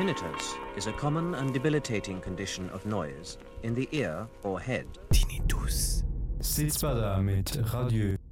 Tinnitus is a common and debilitating condition of noise in the ear or head. Tinnitus. Sitz da mit Radio